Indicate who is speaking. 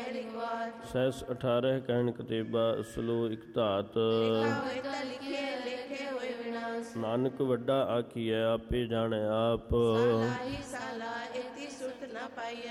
Speaker 1: Cess 18 ਕਹਿਣ ਕਤੇਬਾ slow ਇਕ ਧਾਤ। ਨਾਨਕ ਵੱਡਾ ਆਖੀਐ ਆਪੇ ਜਾਣੈ ਆਪ।